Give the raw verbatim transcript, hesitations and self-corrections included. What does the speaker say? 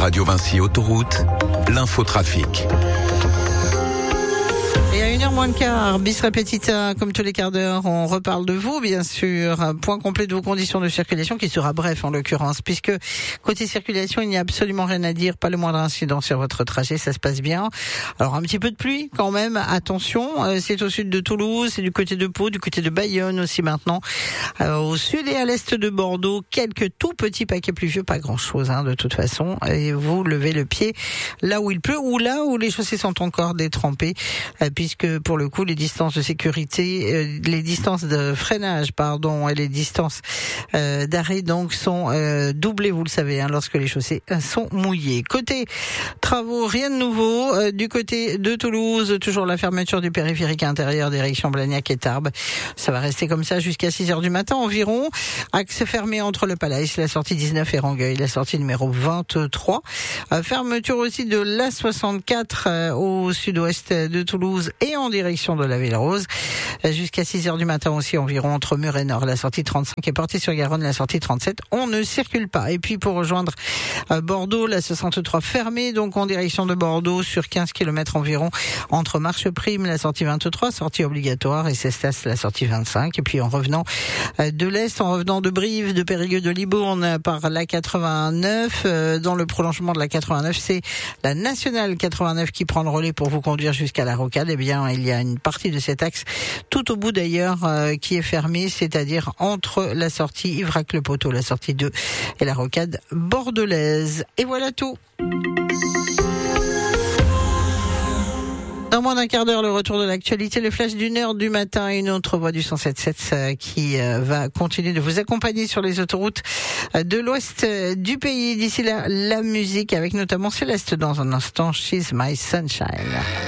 Radio Vinci Autoroute, l'infotrafic. Et à une heure moins le quart, bis repetita, comme tous les quarts d'heure, on reparle de vous, bien sûr. Point complet de vos conditions de circulation, qui sera bref en l'occurrence, puisque côté circulation, il n'y a absolument rien à dire, pas le moindre incident sur votre trajet, ça se passe bien. Alors un petit peu de pluie quand même, attention, c'est au sud de Toulouse, c'est du côté de Pau, du côté de Bayonne aussi maintenant. Euh, au sud et à l'est de Bordeaux, quelques tout petits paquets pluvieux, pas grand chose hein, de toute façon, et vous levez le pied là où il pleut ou là où les chaussées sont encore détrempées, euh, puisque pour le coup les distances de sécurité, euh, les distances de freinage pardon et les distances euh, d'arrêt donc sont euh, doublées, vous le savez, hein, lorsque les chaussées sont mouillées. Côté travaux, rien de nouveau. Euh, du côté de Toulouse, toujours la fermeture du périphérique intérieur direction Blagnac et Tarbes. Ça va rester comme ça jusqu'à six heures du matin environ. Axe fermé entre le Palais, la sortie dix-neuf et Rangueil, la sortie numéro vingt-trois. Euh, fermeture aussi de l'A soixante-quatre euh, au sud-ouest de Toulouse et en direction de la Ville-Rose. Euh, jusqu'à six heures du matin aussi environ entre Mur et Nord, la sortie trente-cinq et Portée-sur-Garonne, la sortie trente-sept. On ne circule pas. Et puis pour rejoindre euh, Bordeaux, la soixante-trois fermée, donc en direction de Bordeaux sur quinze kilomètres environ entre Marche Prime, la sortie vingt-trois, sortie obligatoire, et Cestas, la sortie vingt-cinq. Et puis en revenant euh, de l'Est, en revenant de Brive, de Périgueux, de Libourne par la quatre-vingt-neuf, euh, dans le prolongement de la quatre-vingt-neuf, c'est la nationale quatre-vingt-neuf qui prend le relais pour vous conduire jusqu'à la Rocade. Eh bien, il y a une partie de cet axe, tout au bout d'ailleurs, euh, qui est fermée, c'est-à-dire entre la sortie Ivrac-le-Poteau, la sortie deux et la Rocade bordelaise. Et voilà tout. Dans moins d'un quart d'heure, le retour de l'actualité, le flash d'une heure du matin et une autre voix du cent sept virgule sept euh, qui euh, va continuer de vous accompagner sur les autoroutes euh, de l'ouest euh, du pays. D'ici là, la musique avec notamment Céleste dans un instant, She's My Sunshine.